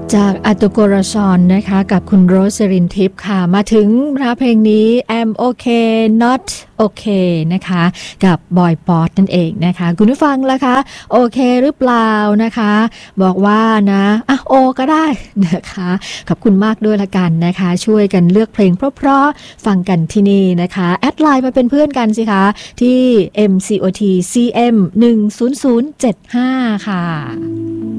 จากอัตโกราชอนนะคะกับคุณโรสรินทิพย์ค่ะมาถึงเพลงนี้ I'm okay not okay นะคะกับบอยป๊อตนั่นเองนะคะคุณผู้ฟังล่ะคะโอเคหรือเปล่านะคะบอกว่านะโอก็ได้นะคะขอบคุณมากด้วยละกันนะคะช่วยกันเลือกเพลงเพราะๆฟังกันที่นี่นะคะแอดไลน์มาเป็นเพื่อนกันสิคะที่ MCOT CM 10075ค่ะ